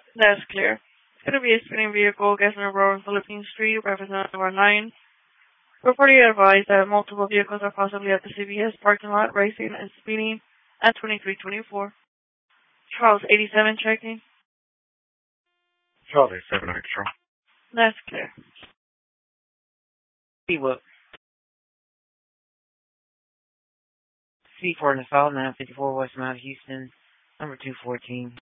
That's clear. It's going to be a speeding vehicle getting a road on Philippine Street, representing number 9. Reporting advised that multiple vehicles are possibly at the CVS parking lot racing and speeding at 2324. Charles 87 checking. Charles 87 extra. That's clear. C-Whip. C4 in the South, 954 West Mount Houston, number 214.